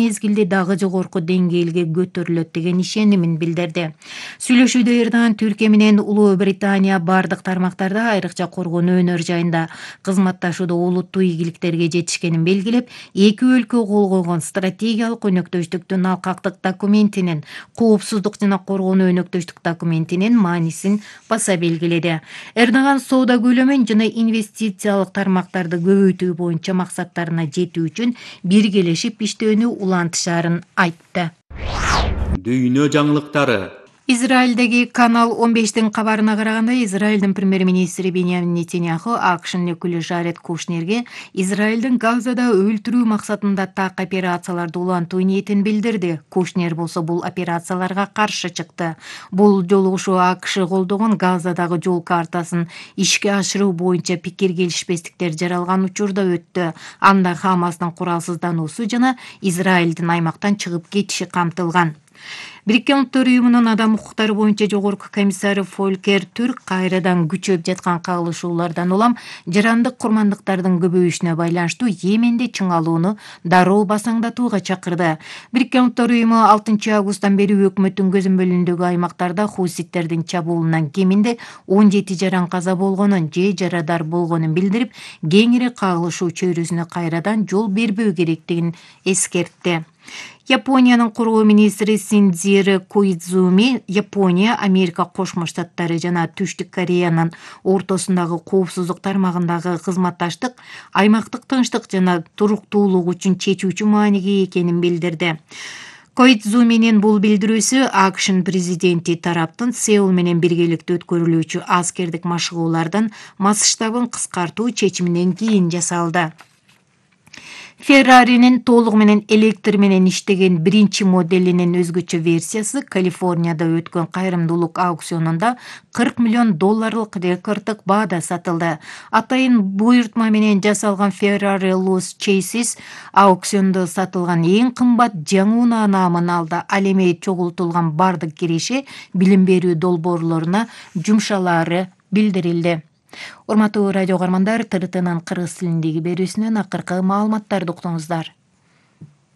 мезгилде дагы жогорку деңгээлге көтөрүлөт деген ишенимин билдирди. Сүйлөшүүдө Эрдоган Түркия менен Улуу Британия бардык тармактарда, айрыкча коргонуу өнөр жайында кызматташууда олуттуу ийгиликтерге жетишкенин белгилеп, эки өлкө кол койгон стратегиялык өнөктөштүктүн алкактык документинин, коопсуздук жана коргонуу өнөктөштүк документинин маанисин баса белгиледи. Эрдоган соода көлөмүн жана инвестициялык тармактарды көбөйтүү боюнча максаттарына жетүү үчүн биргелешип иштөөнү улантышаарын айтты. Дүйнө жаңылыктары. Израилдеги Канал 15-тин кабарына караганда, Израилдин премьер-министри Биньямин Нетаньяху АКШнын өкүлү Жаред Кушнерге Израилдин Газада өлтүрүү максатында так операцияларды улантуу ниетин билдирди. Кушнер болсо бул операцияларга каршы чыкты. Бул жолугушуу АКШ колдогон Газадагы жол картасын ишке ашыруу боюнча пикир келишпестиктер жаралган учурда өттү. Анда Хамастын куралсыздануусу жана Израилдин аймактан чыгып кетиши камтылган. Бириккен Улуттар Уюмунун адам укуктары боюнча жогорку комиссары Фолькер Түрк кайрадан күчөп жаткан кагылышуулардан улам жарандык курмандыктардын көбөйүшүнө байланыштуу Йеменде чыңалууну дароо басаңдатууга чакырды. Бириккен Улуттар Уюму 6 августтан бери өкмөттүн көзөмөлүндөгү аймактарда хуситтердин чабуулунан кеминде 17 жаран каза болгонун же жарадар болгонун билдирип, кеңири кагылышуу чөйрөсүнө кайрадан жол бербөө керектигин эскертти. Япониянын коргоо министри Синдзиро Коидзуми Япония, Америка Кошмо Штаттары жана Түштүк Кореянын ортосундагы коопсуздук тармагындагы кызматташтык аймактык тынчтык жана туруктуулук үчүн чечүүчү мааниге экенин билдирди. Коидзуминин бул билдирүүсү АКШнын президенти тараптын Сеул менен биргеликте өткөрүлүүчү аскердик машыгуулардын масштабын кыскартуу чечиминен кийин жасалды. Ферраринин толугу менен электр менен иштеген биринчи моделинин өзгөчө версиясы Калифорнияда өткөн кайрымдуулук аукционунда $40 миллион рекорддук баада сатылды. Атайын буйртма менен жасалган Ferrari Los Chasis аукциондо сатылган эң кымбат жаңы унаа наамын алды. Ал эми чогултулган бардык киреше билим берүү долбоорлоруна жумшалаары билдирилди. Урматтуу радио каармандар, ТРТнын кыргыз тилиндеги берүүсүнөн акыркы маалыматтарды уктуңуздар.